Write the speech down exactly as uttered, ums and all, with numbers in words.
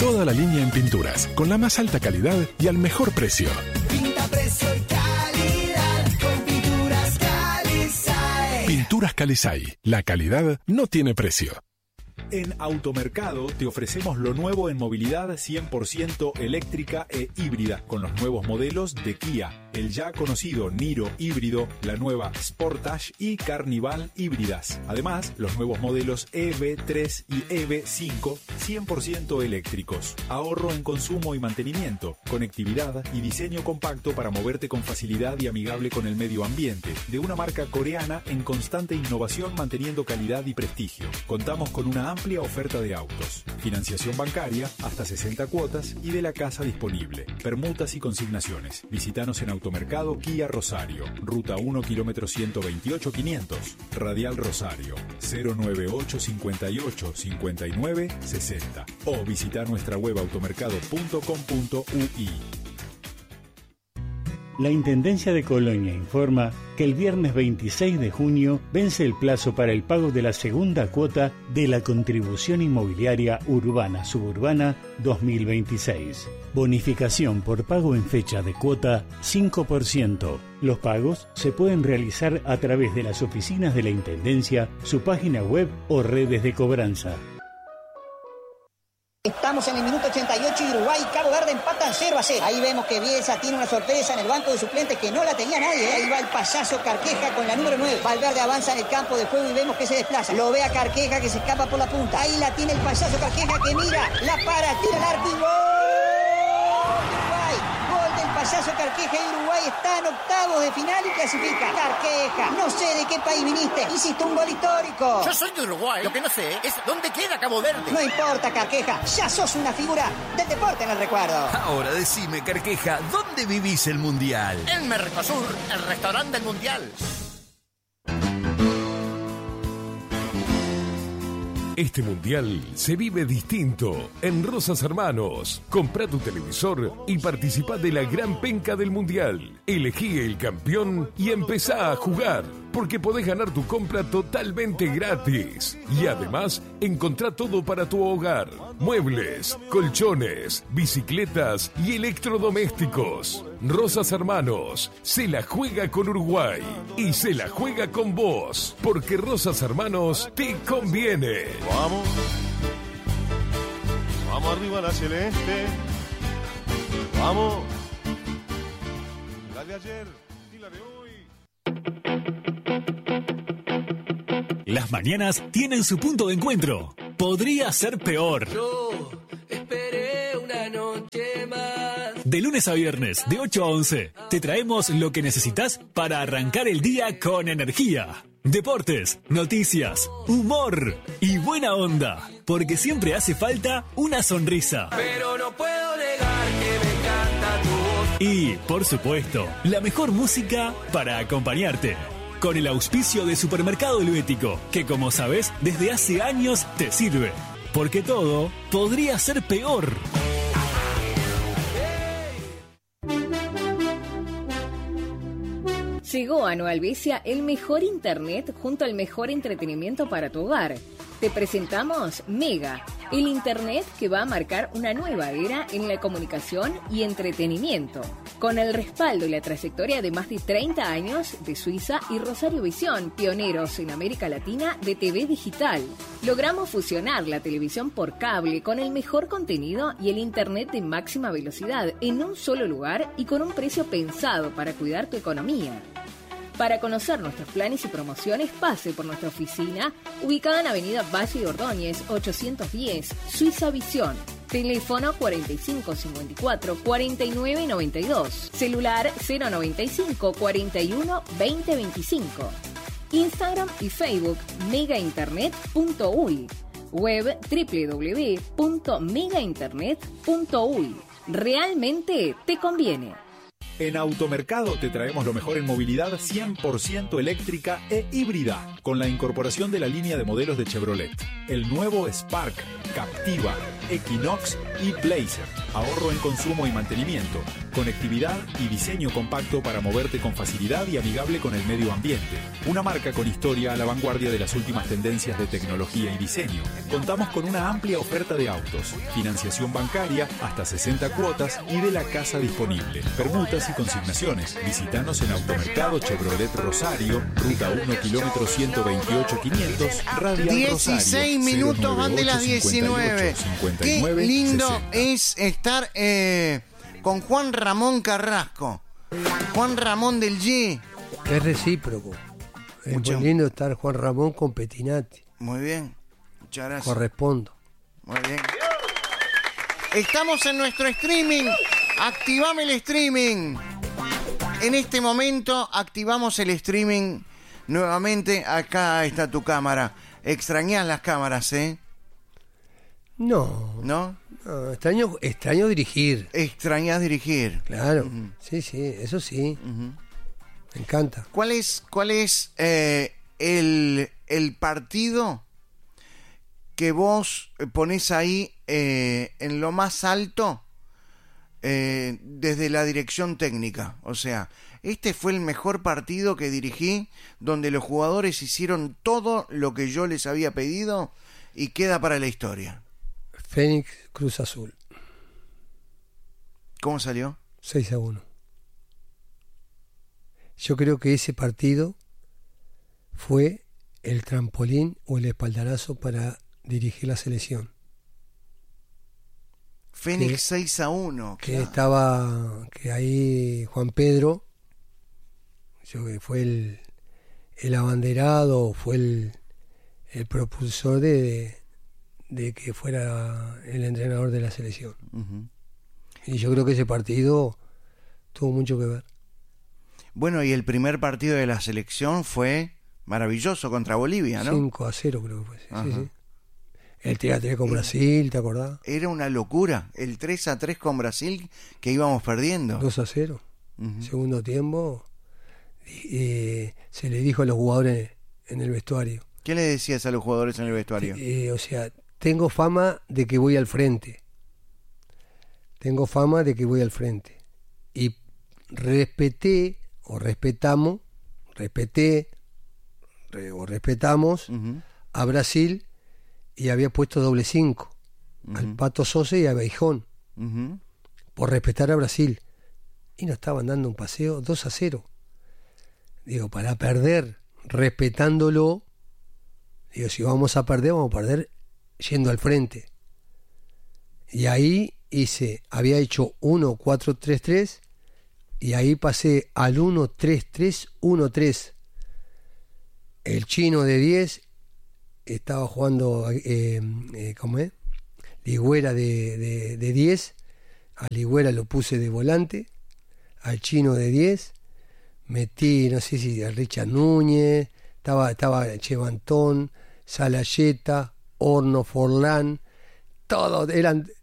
Toda la línea en pinturas, con la más alta calidad y al mejor precio. Pinta, precio y calidad con Pinturas Calizay. Pinturas Calizay. La calidad no tiene precio. En Automercado te ofrecemos lo nuevo en movilidad cien por ciento eléctrica e híbrida, con los nuevos modelos de Kia, el ya conocido Niro híbrido, la nueva Sportage y Carnival híbridas. Además, los nuevos modelos E V tres y E V cinco cien por ciento eléctricos. Ahorro en consumo y mantenimiento, conectividad y diseño compacto para moverte con facilidad y amigable con el medio ambiente, de una marca coreana en constante innovación manteniendo calidad y prestigio. Contamos con una amplia oferta de autos, financiación bancaria hasta sesenta cuotas y de la casa disponible, permutas y consignaciones. Visítanos en Automercado Kia Rosario, Ruta uno, kilómetro ciento veintiocho quinientos, Radial Rosario, cero nueve ocho cincuenta y ocho cincuenta y nueve sesenta, o visita nuestra web automercado punto com punto u i. La Intendencia de Colonia informa que el viernes veintiséis de junio vence el plazo para el pago de la segunda cuota de la Contribución Inmobiliaria Urbana Suburbana dos mil veintiséis. Bonificación por pago en fecha de cuota cinco por ciento. Los pagos se pueden realizar a través de las oficinas de la Intendencia, su página web o redes de cobranza. Estamos en el minuto ochenta y ocho y Uruguay y Cabo Verde empatan cero a cero. Ahí vemos que Bielsa tiene una sorpresa en el banco de suplentes que no la tenía nadie. Ahí va el payaso Carqueja con la número nueve. Valverde avanza en el campo de juego y vemos que se desplaza. Lo ve a Carqueja que se escapa por la punta. Ahí la tiene el payaso Carqueja que mira, la para, tira el arco y ¡gol! Uruguay, gol del payaso Carqueja y Uruguay está en octavos de final y clasifica. Carqueja, no sé de qué país viniste, hiciste un gol histórico. Yo soy de Uruguay, lo que no sé es dónde queda Cabo Verde. No importa, Carqueja, ya sos una figura del deporte en el recuerdo. Ahora decime, Carqueja, ¿dónde vivís el Mundial? En Mercosur, el restaurante del Mundial. Este mundial se vive distinto en Rosas Hermanos. Comprá tu televisor y participá de la gran penca del mundial. Elegí el campeón y empezá a jugar, porque podés ganar tu compra totalmente gratis. Y además, encontrá todo para tu hogar: muebles, colchones, bicicletas y electrodomésticos. Rosas Hermanos se la juega con Uruguay y se la juega con vos, porque Rosas Hermanos te conviene. Vamos, vamos arriba la celeste, vamos, la de ayer y la de hoy. Las mañanas tienen su punto de encuentro. Podría ser peor. Yo esperé una noche más. De lunes a viernes, de ocho a once, te traemos lo que necesitas para arrancar el día con energía. Deportes, noticias, humor y buena onda, porque siempre hace falta una sonrisa. Pero no puedo negar que me encanta tu voz. Y, por supuesto, la mejor música para acompañarte. Con el auspicio de Supermercado Helvético, que como sabes, desde hace años te sirve. Porque todo podría ser peor. Llegó a Nueva Albesia el mejor internet junto al mejor entretenimiento para tu hogar. Te presentamos Mega, el internet que va a marcar una nueva era en la comunicación y entretenimiento. Con el respaldo y la trayectoria de más de treinta años de Suiza y Rosario Visión, pioneros en América Latina de T V digital. Logramos fusionar la televisión por cable con el mejor contenido y el internet de máxima velocidad en un solo lugar y con un precio pensado para cuidar tu economía. Para conocer nuestros planes y promociones, pase por nuestra oficina, ubicada en Avenida Valle de Ordóñez, ochocientos diez, Suiza Visión. Teléfono cuarenta y cinco cincuenta y cuatro cuarenta y nueve noventa y dos. Celular cero noventa y cinco cuarenta y uno veinte veinticinco. Instagram y Facebook megainternet punto uy. Web doble u doble u doble u punto megainternet punto uy. Realmente te conviene. En Automercado te traemos lo mejor en movilidad cien por ciento eléctrica e híbrida, con la incorporación de la línea de modelos de Chevrolet. El nuevo Spark, Captiva, Equinox y Blazer. Ahorro en consumo y mantenimiento, conectividad y diseño compacto para moverte con facilidad y amigable con el medio ambiente. Una marca con historia a la vanguardia de las últimas tendencias de tecnología y diseño. Contamos con una amplia oferta de autos, financiación bancaria hasta sesenta cuotas y de la casa disponible. Permutas y consignaciones. Visítanos en Automercado Chevrolet Rosario, ruta uno, kilómetro ciento veintiocho quinientos, Radial Rosario. dieciséis minutos van de las diecinueve. Qué lindo sesenta. Es estar eh, con Juan Ramón Carrasco. Juan Ramón del G. Es recíproco. Es Mucho. Muy lindo estar Juan Ramón con Petinati. Muy bien. Muchas gracias. Correspondo. Muy bien. Estamos en nuestro streaming. Activame el streaming. En este momento activamos el streaming nuevamente. Acá está tu cámara. ¿Extrañás las cámaras, eh? No. ¿No? No, extraño, extraño dirigir. ¿Extrañas dirigir? Claro. Uh-huh. Sí, sí, eso sí. Uh-huh. Me encanta. ¿Cuál es, cuál es eh, el, el partido que vos ponés ahí eh, en lo más alto eh, desde la dirección técnica? O sea, este fue el mejor partido que dirigí, donde los jugadores hicieron todo lo que yo les había pedido y queda para la historia. Fénix Cruz Azul. ¿Cómo salió? seis a uno. Yo creo que ese partido fue el trampolín o el espaldarazo para dirigir la selección. Fénix que, seis a uno. Que claro. Estaba, que ahí Juan Pedro, yo que fue el, el abanderado, fue el, el propulsor de, de, de que fuera el entrenador de la selección. Uh-huh. Y yo creo que ese partido tuvo mucho que ver. Bueno, y el primer partido de la selección fue maravilloso contra Bolivia, ¿no? cinco a cero creo que fue. Sí, sí. El tres a tres con Brasil, ¿te acordás? Era una locura. El tres a tres con Brasil que íbamos perdiendo. dos a cero. Uh-huh. Segundo tiempo. Eh, se le dijo a los jugadores en el vestuario. ¿Qué le decías a los jugadores en el vestuario? Eh, o sea, tengo fama de que voy al frente. Tengo fama de que voy al frente. Y respeté, o respetamos, respeté, re, o respetamos uh-huh. a Brasil, y había puesto doble cinco uh-huh. al Pato Sosa y a Beijón uh-huh. por respetar a Brasil, y nos estaban dando un paseo dos a cero. Digo, para perder respetándolo, digo, si vamos a perder, vamos a perder yendo al frente. Y ahí hice, había hecho uno cuatro tres tres, y ahí pasé al uno tres tres uno tres. El chino de diez estaba jugando, eh, eh, ¿cómo es? Ligüera de, de, de diez. A Ligüera lo puse de volante. Al chino de diez. Metí, no sé si a Richard Núñez. Estaba, estaba Chevantón, Salayeta, Horno, Forlán. Todos eran